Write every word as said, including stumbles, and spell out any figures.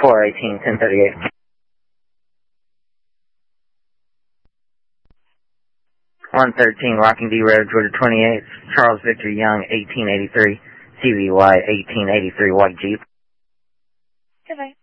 four eighteen, ten thirty-eight. one thirteen, Rocking D Road, Georgia twenty-eight, Charles Victor Young, eighteen eighty-three, C V Y eighteen eighty-three, white Jeep. Goodbye.